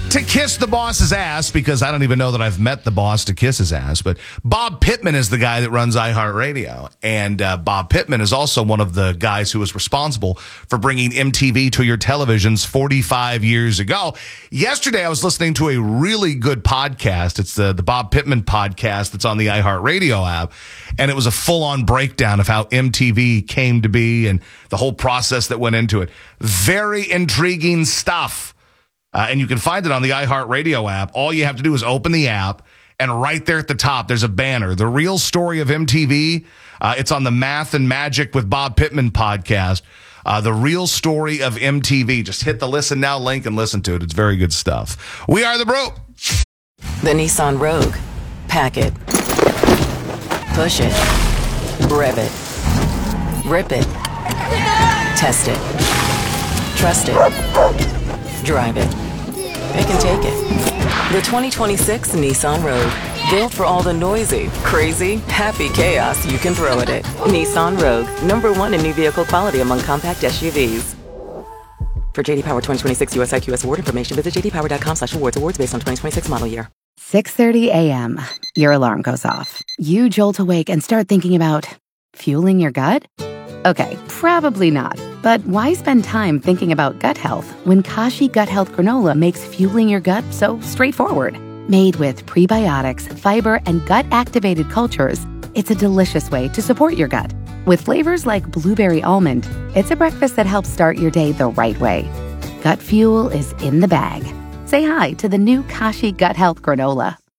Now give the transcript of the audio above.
to kiss the boss's ass, because I don't even know that I've met the boss to kiss his ass, but Bob Pittman is the guy that runs iHeartRadio. And Bob Pittman is also one of the guys who was responsible for bringing MTV to your televisions 45 years ago. Yesterday, I was listening to a really good podcast. It's the Bob Pittman podcast that's on the iHeartRadio app. And it was a full-on breakdown of how MTV came to be and the whole process that went into it. Very intriguing stuff. And you can find it on the iHeartRadio app. All you have to do is open the app, and right there at the top, there's a banner. The Real Story of MTV. It's on the Math and Magic with Bob Pittman podcast. The Real Story of MTV. Just hit the Listen Now link and listen to it. It's very good stuff. We are the Brew. The Nissan Rogue. Pack it. Push it. Rev it. Rip it. Test it. Trust it. Drive it. Pick and take it. The 2026 Nissan Rogue. Built for all the noisy, crazy, happy chaos you can throw at it. Nissan Rogue. #1 in new vehicle quality among compact SUVs. For JD Power 2026 US IQS award information, visit jdpower.com/awards. Awards based on 2026 model year. 6:30 a.m. Your alarm goes off. You jolt awake and start thinking about fueling your gut? Okay, probably not. But why spend time thinking about gut health when Kashi Gut Health Granola makes fueling your gut so straightforward? Made with prebiotics, fiber, and gut-activated cultures, it's a delicious way to support your gut. With flavors like blueberry almond, it's a breakfast that helps start your day the right way. Gut fuel is in the bag. Say hi to the new Kashi Gut Health Granola.